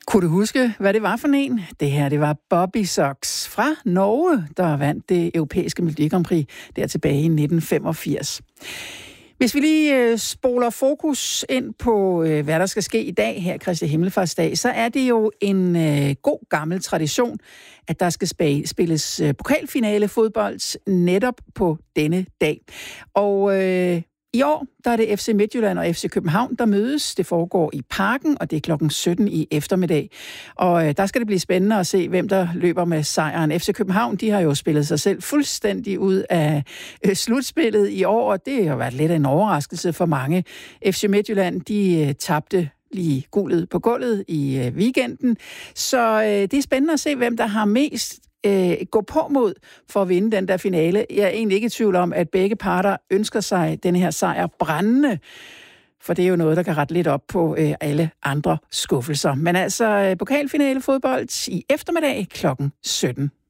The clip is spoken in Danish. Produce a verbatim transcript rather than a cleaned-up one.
Kunne du huske, hvad det var for en? Det her, det var Bobby Sox fra Norge, der vandt det europæiske Melodi Grand Prix der tilbage i nitten femogfirs. Hvis vi lige øh, spoler fokus ind på, øh, hvad der skal ske i dag her, Kristi Himmelfartsdag, så er det jo en øh, god gammel tradition, at der skal sp- spilles øh, pokalfinale fodbold netop på denne dag. Og øh, i år der er det F C Midtjylland og F C København, der mødes. Det foregår i Parken, og det er klokken sytten i eftermiddag. Og øh, der skal det blive spændende at se, hvem der løber med sejren. F C København, de har jo spillet sig selv fuldstændig ud af øh, slutspillet i år, og det har været lidt af en overraskelse for mange. F C Midtjylland, de øh, tabte lige guldet på gulvet i øh, weekenden. Så øh, det er spændende at se, hvem der har mest øh, gå på mod for at vinde den der finale. Jeg er egentlig ikke i tvivl om, at begge parter ønsker sig den her sejr brændende, for det er jo noget, der kan rette lidt op på øh, alle andre skuffelser. Men altså, øh, pokalfinale fodbold i eftermiddag klokken sytten.